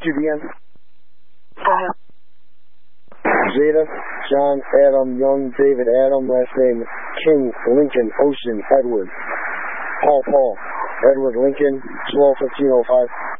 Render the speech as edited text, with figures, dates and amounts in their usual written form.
Do the end. Go ahead. Zeta, John, Adam, Young, David, Adam, last name, King, Lincoln, Ocean, Edward, Paul, Edward, Lincoln, 12-15-05.